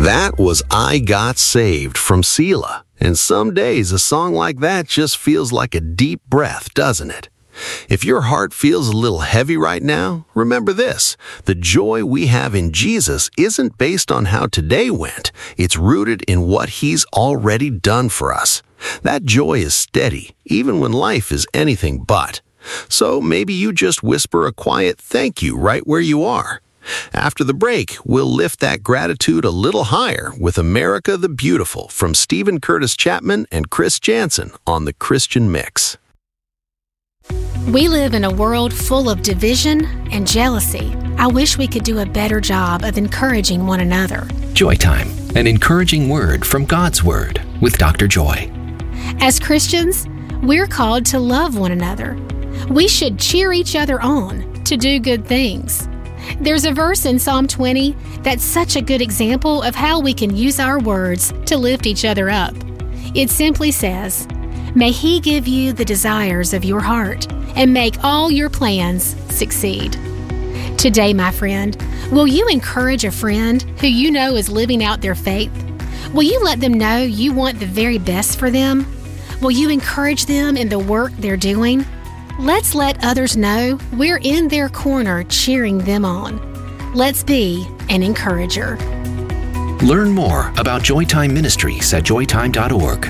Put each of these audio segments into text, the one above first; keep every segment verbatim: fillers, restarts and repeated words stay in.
That was I Got Saved from Selah. And some days a song like that just feels like a deep breath, doesn't it? If your heart feels a little heavy right now, remember this. The joy we have in Jesus isn't based on how today went. It's rooted in what He's already done for us. That joy is steady, even when life is anything but. So maybe you just whisper a quiet thank you right where you are. After the break, we'll lift that gratitude a little higher with America the Beautiful from Stephen Curtis Chapman and Chris Jansen on The Christian Mix. We live in a world full of division and jealousy. I wish we could do a better job of encouraging one another. Joy Time, an encouraging word from God's Word with Doctor Joy. As Christians, we're called to love one another. We should cheer each other on to do good things. There's a verse in Psalm twenty that's such a good example of how we can use our words to lift each other up. It simply says, "May He give you the desires of your heart and make all your plans succeed." Today, my friend, will you encourage a friend who you know is living out their faith? Will you let them know you want the very best for them? Will you encourage them in the work they're doing? Let's let others know we're in their corner cheering them on. Let's be an encourager. Learn more about Joytime Ministries at joytime dot org.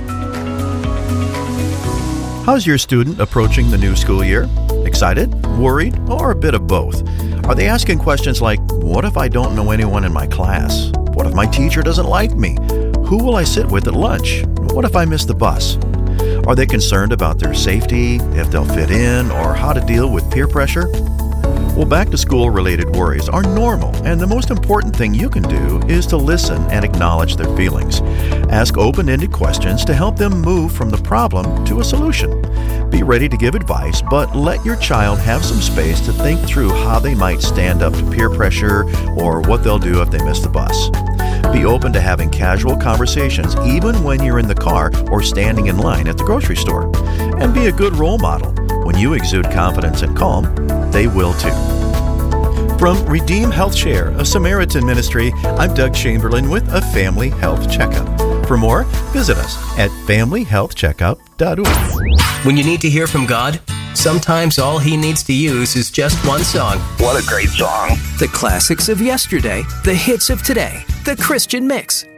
How's your student approaching the new school year? Excited, worried, or a bit of both? Are they asking questions like, what if I don't know anyone in my class? What if my teacher doesn't like me? Who will I sit with at lunch? What if I miss the bus? Are they concerned about their safety, if they'll fit in, or how to deal with peer pressure? Well, back-to-school related worries are normal, and the most important thing you can do is to listen and acknowledge their feelings. Ask open-ended questions to help them move from the problem to a solution. Be ready to give advice, but let your child have some space to think through how they might stand up to peer pressure or what they'll do if they miss the bus. Be open to having casual conversations even when you're in the car or standing in line at the grocery store. And be a good role model. When you exude confidence and calm, they will too. From Redeem Health Share, a Samaritan ministry, I'm Doug Chamberlain with a Family Health Checkup. For more, visit us at family health checkup dot org. When you need to hear from God, sometimes all He needs to use is just one song. What a great song. The classics of yesterday, the hits of today, the Christian Mix.